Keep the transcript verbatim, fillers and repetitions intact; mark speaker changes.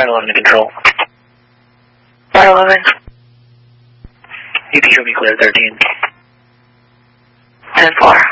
Speaker 1: Brian eleven to control.
Speaker 2: Brian eleven.
Speaker 1: You can show me clear thirteen.
Speaker 2: ten four.